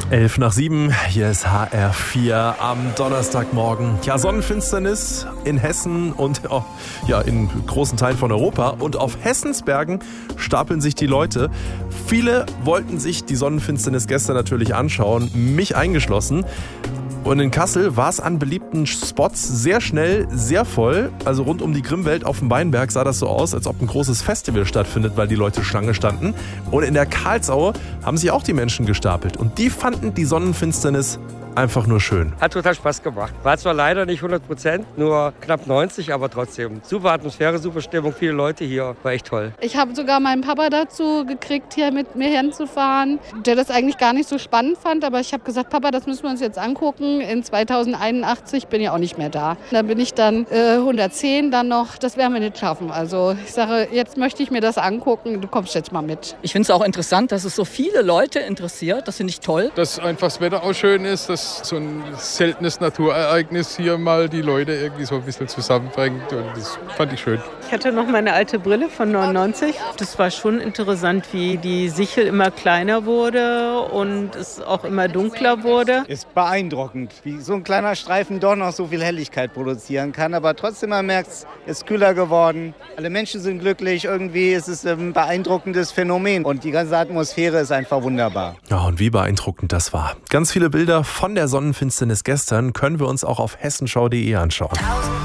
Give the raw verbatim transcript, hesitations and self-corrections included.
Elf nach sieben, hier ist H R vier am Donnerstagmorgen. Ja, Sonnenfinsternis in Hessen und oh, ja, in großen Teilen von Europa. Und auf Hessensbergen stapeln sich die Leute. Viele wollten sich die Sonnenfinsternis gestern natürlich anschauen, mich eingeschlossen. Und in Kassel war es an beliebten Spots sehr schnell sehr voll. Also rund um die Grimmwelt auf dem Weinberg sah das so aus, als ob ein großes Festival stattfindet, weil die Leute Schlange standen. Und in der Karlsau haben sich auch die Menschen gestapelt. Und die fanden die Sonnenfinsternis einfach nur schön. Hat total Spaß gemacht. War zwar leider nicht hundert Prozent, nur knapp neunzig, aber trotzdem. Super Atmosphäre, super Stimmung, viele Leute hier. War echt toll. Ich habe sogar meinen Papa dazu gekriegt, hier mit mir hinzufahren, der das eigentlich gar nicht so spannend fand. Aber ich habe gesagt, Papa, das müssen wir uns jetzt angucken. In zweitausendeinundachtzig bin ich auch nicht mehr da. Dann bin ich dann äh, hundertzehn dann noch. Das werden wir nicht schaffen. Also ich sage, jetzt möchte ich mir das angucken. Du kommst jetzt mal mit. Ich finde es auch interessant, dass es so viele Leute interessiert. Das finde ich toll. Dass einfach das Wetter auch schön ist, dass so ein seltenes Naturereignis hier mal die Leute irgendwie so ein bisschen zusammenbringt. Und das fand ich schön. Ich hatte noch meine alte Brille von neunundneunzig. Das war schon interessant, wie die Sichel immer kleiner wurde und es auch immer dunkler wurde. Ist beeindruckend, wie so ein kleiner Streifen doch noch so viel Helligkeit produzieren kann. Aber trotzdem, man merkt, es ist kühler geworden. Alle Menschen sind glücklich. Irgendwie ist es ein beeindruckendes Phänomen. Und die ganze Atmosphäre ist einfach wunderbar. Ja, und wie beeindruckend das war. Ganz viele Bilder von der Sonnenfinsternis gestern können wir uns auch auf hessenschau punkt de anschauen.